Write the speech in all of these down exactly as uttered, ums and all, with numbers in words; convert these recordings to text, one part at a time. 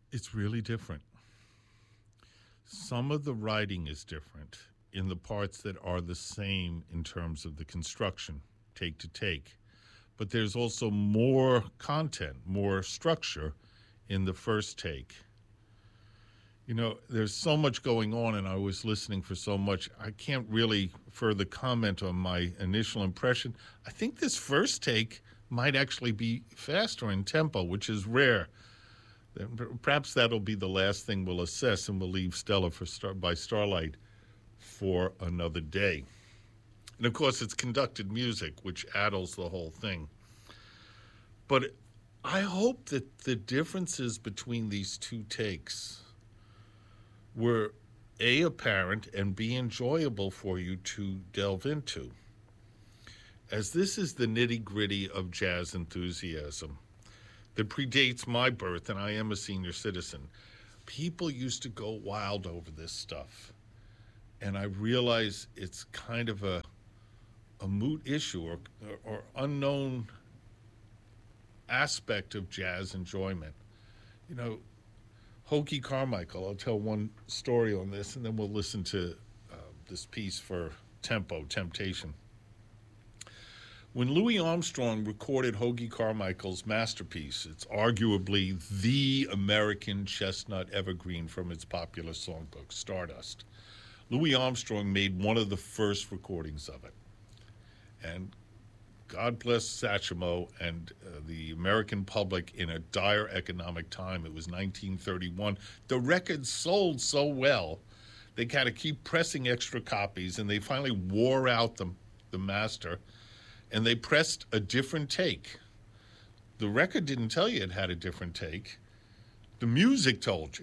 It's really different. Some of the writing is different in the parts that are the same in terms of the construction, take to take. But there's also more content, more structure in the first take. You know, there's so much going on, and I was listening for so much. I can't really further comment on my initial impression. I think this first take might actually be faster in tempo, which is rare. Perhaps that'll be the last thing we'll assess, and we'll leave Stella for Star- by Starlight for another day. And of course, it's conducted music, which addles the whole thing. But I hope that the differences between these two takes were A, apparent, and B, enjoyable for you to delve into. As this is the nitty-gritty of jazz enthusiasm that predates my birth, and I am a senior citizen, people used to go wild over this stuff. And I realize it's kind of a, a moot issue or, or unknown aspect of jazz enjoyment. You know, Hoagy Carmichael, I'll tell one story on this, and then we'll listen to uh, this piece for tempo, Temptation. When Louis Armstrong recorded Hoagy Carmichael's masterpiece, it's arguably the American chestnut evergreen from its popular songbook, Stardust. Louis Armstrong made one of the first recordings of it. And God bless Satchmo and uh, the American public in a dire economic time. It was nineteen thirty-one. The record sold so well, they had to keep pressing extra copies, and they finally wore out the, the master, and they pressed a different take. The record didn't tell you it had a different take. The music told you.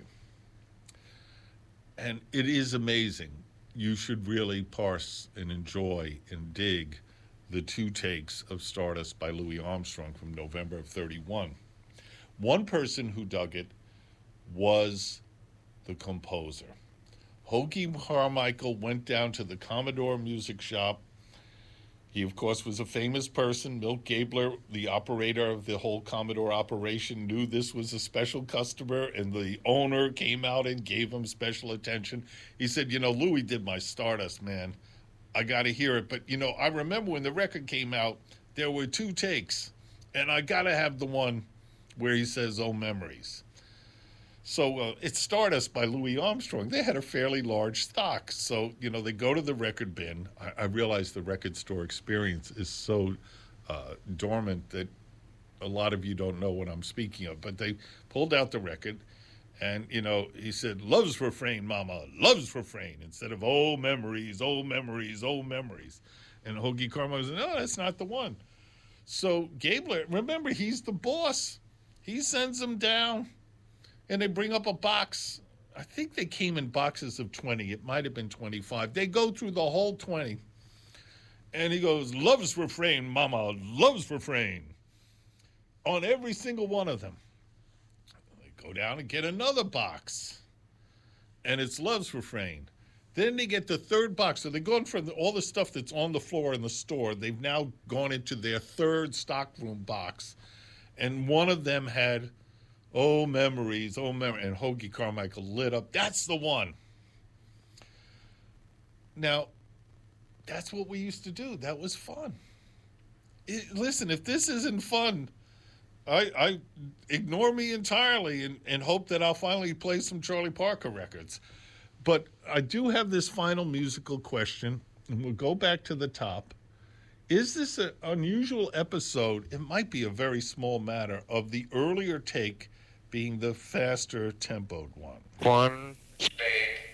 And it is amazing. You should really parse and enjoy and dig the two takes of Stardust by Louis Armstrong from November of thirty-one. One person who dug it was the composer. Hoagy Carmichael went down to the Commodore Music Shop. He, of course, was a famous person. Milt Gabler, the operator of the whole Commodore operation, knew this was a special customer, and the owner came out and gave him special attention. He said, you know, Louis did my Stardust, man. I got to hear it. But, you know, I remember when the record came out, there were two takes, and I got to have the one where he says, oh, memories. So uh, it's Stardust by Louis Armstrong. They had a fairly large stock. So, you know, they go to the record bin. I, I realize the record store experience is so uh, dormant that a lot of you don't know what I'm speaking of. But they pulled out the record, and, you know, he said, love's refrain, mama, love's refrain, instead of, oh, memories, oh, memories, oh, memories. And Hoagy Carmichael said, no, that's not the one. So Gabler, remember, he's the boss. He sends them down, and they bring up a box. I think they came in boxes of twenty. It might have been twenty-five. They go through the whole twenty. And he goes, love's refrain, mama, love's refrain, on every single one of them. Go down and get another box, and it's love's refrain. Then they get the third box. So they're going from all the stuff that's on the floor in the store. They've now gone into their third stockroom box, and one of them had, oh, memories, oh, memories, and Hoagy Carmichael lit up. That's the one. Now, that's what we used to do. That was fun. It, listen, if this isn't fun, I, I ignore me entirely and, and hope that I'll finally play some Charlie Parker records. But I do have this final musical question, and we'll go back to the top. Is this an unusual episode? It might be a very small matter of the earlier take being the faster tempoed one. One. Spade.